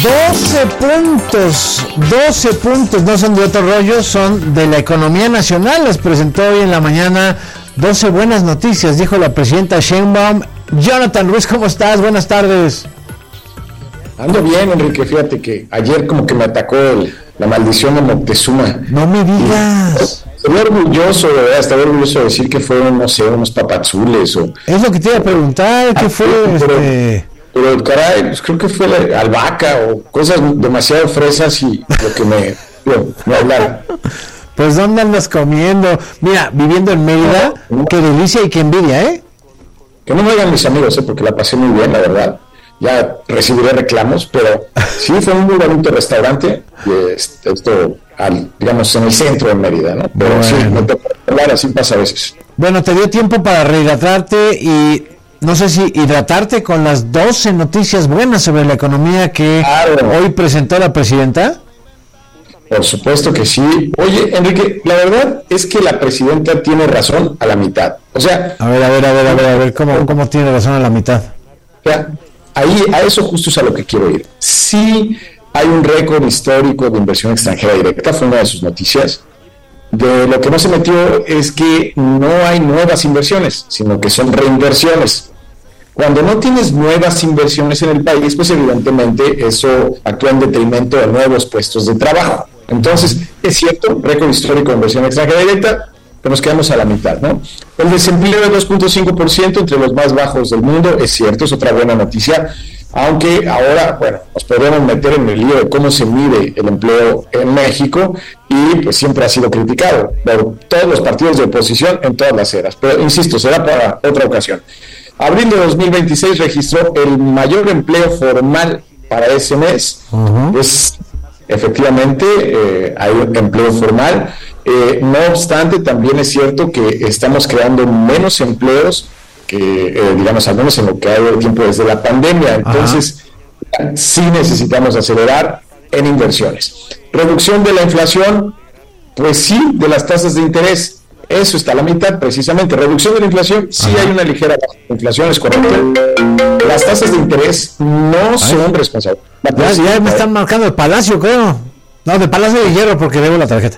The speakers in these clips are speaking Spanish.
12 puntos, no son de otro rollo, son de la economía nacional. Les presentó hoy en la mañana 12 buenas noticias, dijo la presidenta Sheinbaum. Jonathan Ruiz, ¿cómo estás? Buenas tardes. Ando bien, Enrique, fíjate que ayer como que me atacó la maldición de Moctezuma. No me digas. Estoy orgulloso, de verdad, estaba orgulloso de decir que fueron, no sé, unos papazules o... Es lo que te iba a preguntar, ¿qué fue Pero caray, pues creo que fue la albahaca o cosas demasiado fresas y lo que me hablaron. Pues ¿dónde andas comiendo? Mira, viviendo en Mérida, qué delicia y qué envidia, ¿eh? Que no me oigan mis amigos, porque la pasé muy bien, la verdad. Ya recibiré reclamos, pero sí fue un muy bonito restaurante, esto, digamos, en el centro de Mérida, ¿no? Pero bueno, sí, no te puedo hablar, así pasa a veces. Bueno, te dio tiempo para rehidratarte y no sé si hidratarte con las 12 noticias buenas sobre la economía que hoy presentó la presidenta. Por supuesto que sí. Oye, Enrique, la verdad es que la presidenta tiene razón a la mitad. O sea... A ver, ¿cómo tiene razón a la mitad? O sea, ahí, a eso justo es a lo que quiero ir. Sí hay un récord histórico de inversión extranjera directa, fue una de sus noticias. De lo que no se metió es que no hay nuevas inversiones, sino que son reinversiones. Cuando no tienes nuevas inversiones en el país, pues evidentemente eso actúa en detrimento de nuevos puestos de trabajo. Entonces, es cierto, récord histórico de inversión extranjera directa, pero nos quedamos a la mitad, ¿no? El desempleo de 2.5%, entre los más bajos del mundo, es cierto, es otra buena noticia, aunque ahora, bueno, nos podemos meter en el lío de cómo se mide el empleo en México, y pues siempre ha sido criticado por todos los partidos de oposición en todas las eras, pero insisto, será para otra ocasión. Abril de 2026 registró el mayor empleo formal para ese mes. Pues efectivamente hay un empleo formal. No obstante, también es cierto que estamos creando menos empleos que, digamos, al menos en lo que ha habido tiempo desde la pandemia. Entonces, sí necesitamos acelerar en inversiones. Reducción de la inflación, pues sí, de las tasas de interés. Eso está a la mitad, precisamente. Reducción de la inflación, sí hay una ligera baja de inflación, es correcto. Las tasas de interés no son responsables. Ya me están marcando el Palacio, creo. No, de Palacio de Hierro, porque debo la tarjeta.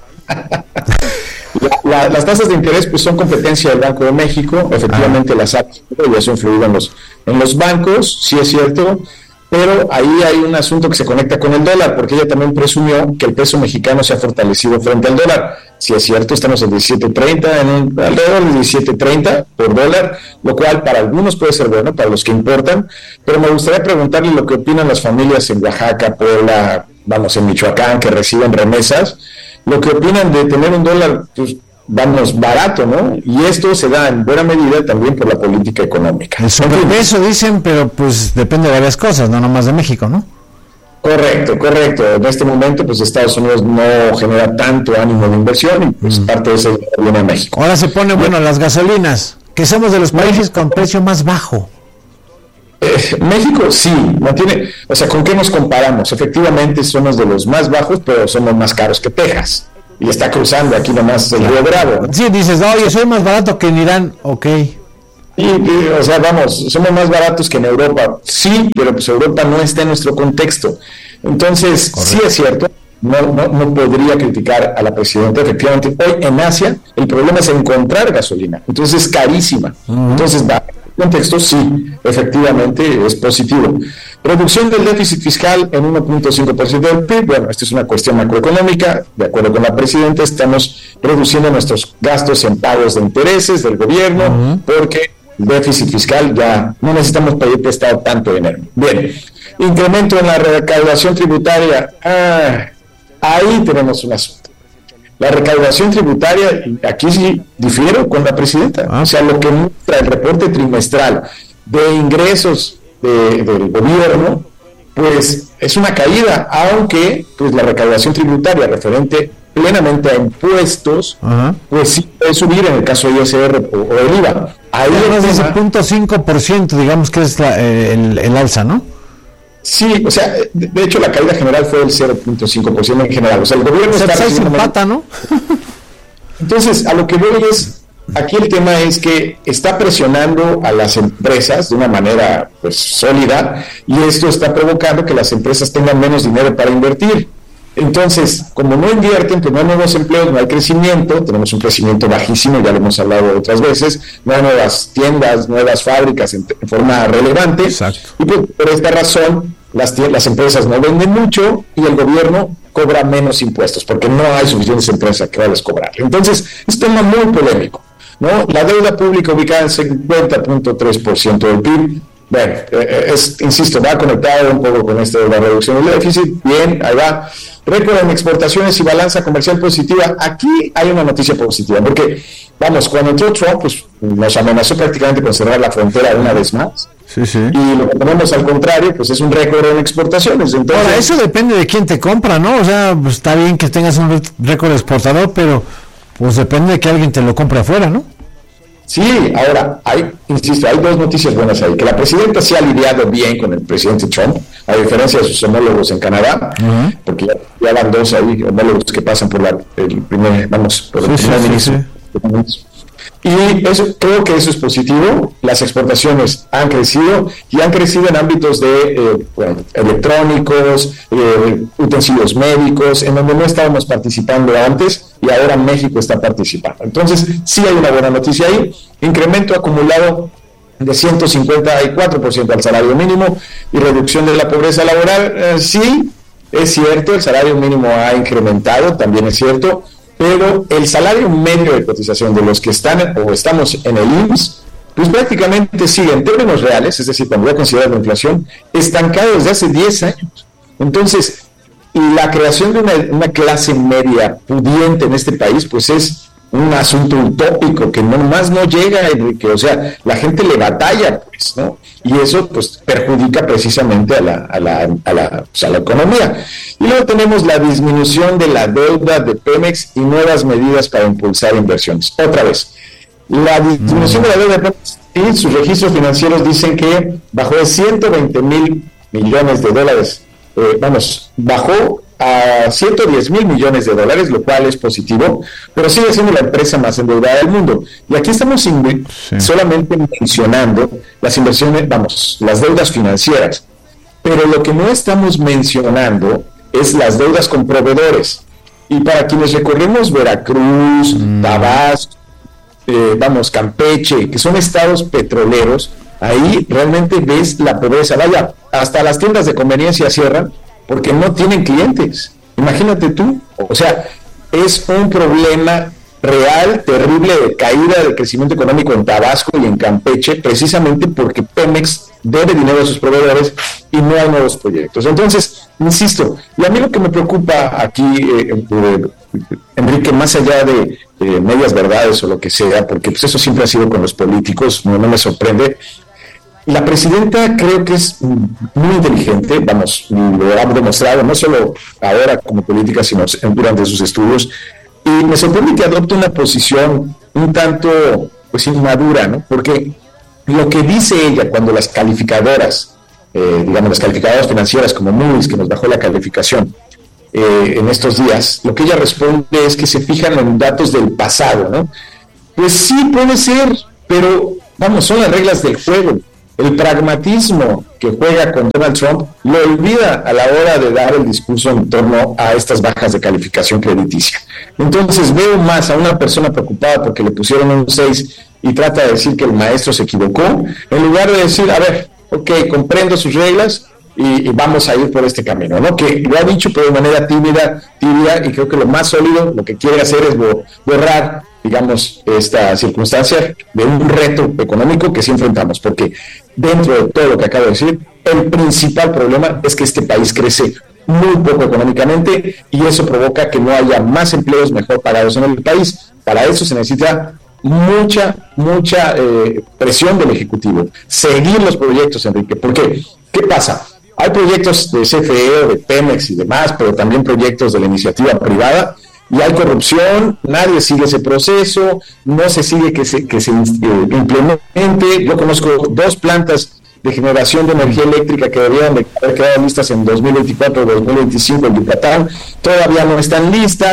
Las tasas de interés pues son competencia del Banco de México. Efectivamente, las APS ya eso ha influido en los bancos, sí es cierto. Pero ahí hay un asunto que se conecta con el dólar, porque ella también presumió que el peso mexicano se ha fortalecido frente al dólar. Si es cierto, estamos en 17.30, alrededor de 17.30 por dólar, lo cual para algunos puede ser bueno, para los que importan, pero me gustaría preguntarle lo que opinan las familias en Oaxaca, Puebla, en Michoacán, que reciben remesas, lo que opinan de tener un dólar, pues, barato, ¿no? Y esto se da en buena medida también por la política económica. El sobrepeso dicen, pero pues depende de varias cosas, no nomás de México, ¿no? Correcto. En este momento, pues Estados Unidos no genera tanto ánimo de inversión y pues parte de eso viene a México. Ahora se pone, las gasolinas, que somos de los países con precio más bajo. México sí, mantiene, o sea, ¿con qué nos comparamos? Efectivamente somos de los más bajos, pero somos más caros que Texas. Y está cruzando aquí nomás el Río Bravo, ¿no? Sí, dices, oye, soy más barato que en Irán, ok. O sea, somos más baratos que en Europa. Sí, pero pues Europa no está en nuestro contexto. Entonces, correcto. Sí es cierto, no podría criticar a la presidenta. Efectivamente, hoy en Asia el problema es encontrar gasolina. Entonces es carísima. Entonces, contexto, sí, efectivamente es positivo. Reducción del déficit fiscal en 1.5% del PIB. Bueno, esta es una cuestión macroeconómica. De acuerdo con la presidenta, estamos reduciendo nuestros gastos en pagos de intereses del gobierno, porque el déficit fiscal ya no necesitamos pedir prestado tanto dinero. Bien, incremento en la recaudación tributaria. Ahí tenemos un asunto. La recaudación tributaria, aquí sí difiero con la presidenta. O sea, lo que muestra el reporte trimestral de ingresos del gobierno, pues es una caída, aunque pues la recaudación tributaria referente plenamente a impuestos, pues sí puede subir en el caso de ISR o el IVA. Ahí es ese 0.5%, digamos que es el alza, ¿no? Sí, o sea, de hecho la caída general fue del 0.5% en general. O sea, el gobierno está recibiendo... ¿no? Entonces, a lo que voy es, aquí el tema es que está presionando a las empresas de una manera pues sólida, y esto está provocando que las empresas tengan menos dinero para invertir. Entonces, como no invierten, pues no hay nuevos empleos, no hay crecimiento, tenemos un crecimiento bajísimo, ya lo hemos hablado otras veces, no hay nuevas tiendas, nuevas fábricas en forma relevante. Exacto. Y pues, por esta razón las empresas no venden mucho y el gobierno cobra menos impuestos, porque no hay suficientes empresas que vayan a cobrar. Entonces, es un tema muy polémico, ¿no? La deuda pública ubicada en 50.3% del PIB. Bueno, insisto, va conectado un poco con esto de la reducción del déficit. Bien, ahí va. Récord en exportaciones y balanza comercial positiva. Aquí hay una noticia positiva, porque, vamos, cuando entró Trump, pues nos amenazó prácticamente con cerrar la frontera una vez más. Sí, sí. Y lo que tenemos al contrario, pues es un récord en exportaciones. Entonces, ahora, eso depende de quién te compra, ¿no? O sea, pues, está bien que tengas un récord exportador, pero pues depende de que alguien te lo compre afuera, ¿no? Sí, ahora, insisto, hay dos noticias buenas ahí. Que la presidenta se ha lidiado bien con el presidente Trump, a diferencia de sus homólogos en Canadá, porque ya van dos ahí, homólogos que pasan por el primer ministro. Y eso, creo que eso es positivo. Las exportaciones han crecido, y han crecido en ámbitos de electrónicos, utensilios médicos, en donde no estábamos participando antes, y ahora México está participando. Entonces, sí hay una buena noticia ahí. Incremento acumulado de 154% al salario mínimo y reducción de la pobreza laboral. Sí, es cierto, el salario mínimo ha incrementado, también es cierto, pero el salario medio de cotización de los que están o estamos en el IMSS, pues prácticamente sigue en términos reales, es decir, cuando voy a considerar la inflación, estancado desde hace 10 años. Entonces, la creación de una clase media pudiente en este país, pues es un asunto utópico que nomás no llega, Enrique. O sea, la gente le batalla, pues, ¿no? Y eso, pues, perjudica precisamente a la economía. Y luego tenemos la disminución de la deuda de Pemex y nuevas medidas para impulsar inversiones. Otra vez, la disminución de la deuda de Pemex y sus registros financieros dicen que bajó de 120,000 millones de dólares, bajó a 110,000 millones de dólares, lo cual es positivo, pero sigue siendo la empresa más endeudada del mundo. Y aquí estamos solamente mencionando las inversiones, las deudas financieras, pero lo que no estamos mencionando es las deudas con proveedores. Y para quienes recorremos Veracruz, Tabasco, Campeche, que son estados petroleros, ahí realmente ves la pobreza. Vaya, hasta las tiendas de conveniencia cierran porque no tienen clientes. Imagínate tú, o sea, es un problema real, terrible, de caída del crecimiento económico en Tabasco y en Campeche, precisamente porque Pemex debe dinero a sus proveedores y no hay nuevos proyectos. Entonces, insisto, y a mí lo que me preocupa aquí, Enrique, más allá de medias verdades o lo que sea, porque pues eso siempre ha sido con los políticos, no me sorprende. La presidenta creo que es muy inteligente, lo ha demostrado, no solo ahora como política, sino durante sus estudios, y me sorprende que adopte una posición un tanto, pues, inmadura, ¿no? Porque lo que dice ella cuando las calificadoras, las calificadoras financieras como Moody's, que nos bajó la calificación en estos días, lo que ella responde es que se fijan en datos del pasado, ¿no? Pues sí, puede ser, pero son las reglas del juego. El pragmatismo que juega con Donald Trump lo olvida a la hora de dar el discurso en torno a estas bajas de calificación crediticia. Entonces veo más a una persona preocupada porque le pusieron un 6 y trata de decir que el maestro se equivocó, en lugar de decir, a ver, ok, comprendo sus reglas y vamos a ir por este camino, ¿no? Que lo ha dicho, pero de manera tibia, y creo que lo más sólido, lo que quiere hacer es borrar, esta circunstancia de un reto económico que sí enfrentamos, porque dentro de todo lo que acabo de decir, el principal problema es que este país crece muy poco económicamente y eso provoca que no haya más empleos mejor pagados en el país. Para eso se necesita mucha presión del Ejecutivo, seguir los proyectos, Enrique, porque ¿qué pasa? Hay proyectos de CFE, de Pemex y demás, pero también proyectos de la iniciativa privada, y hay corrupción, nadie sigue ese proceso, no se sigue que se implemente. Yo conozco 2 plantas de generación de energía eléctrica que deberían de haber quedado listas en 2024 o 2025 en Yucatán, todavía no están listas.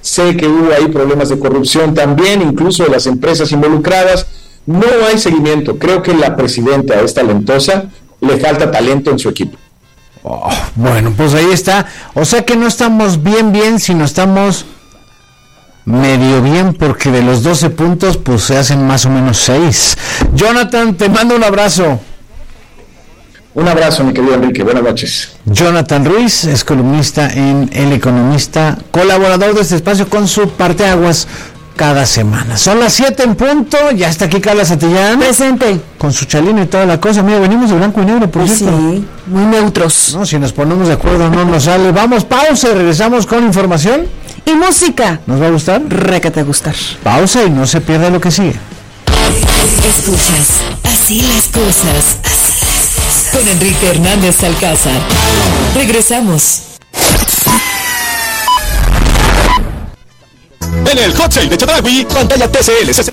sé que hubo ahí problemas de corrupción también, incluso de las empresas involucradas. No hay seguimiento. Creo que la presidenta es talentosa, le falta talento en su equipo. Bueno, pues ahí está. O sea que no estamos bien, sino estamos medio bien, porque de los 12 puntos pues se hacen más o menos 6. Jonathan, te mando un abrazo. Un abrazo, mi querido Enrique, buenas noches. Jonathan Ruiz es columnista en El Economista, colaborador de este espacio con su parteaguas cada semana. Son las 7 en punto, ya está aquí Carla Satillán. Presente. Con su chalino y toda la cosa. Mira, venimos de blanco y negro, por cierto. Sí, muy neutros. No, si nos ponemos de acuerdo no nos sale. Vamos, pausa y regresamos con información. Y música. ¿Nos va a gustar? Récate gustar. Pausa y no se pierda lo que sigue. Escuchas Así las cosas. Con Enrique Hernández Alcázar. Regresamos. En el Hot Sale de Chedraui, pantalla TCL 60